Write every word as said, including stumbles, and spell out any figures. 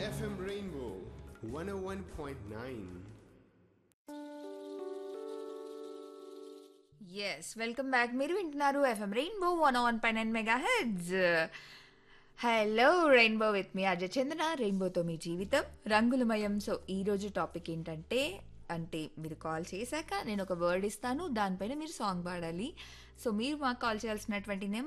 F M Rainbow one oh one point nine. Yes welcome back. మీరు వింటున్నారు FM rainbow one one pi nine mega heads. Hello rainbow with me Ajay చందన. రెయిన్బోతో మీ జీవితం రంగులమయం. So ఈరోజు topic ఏంటంటే, అంటే మీరు కాల్ చేశాక నేను ఒక వర్డ్ ఇస్తాను, దానిపైన మీరు సాంగ్ పాడాలి. సో మీరు మాకు కాల్ చేయాల్సినటువంటి నెంబర్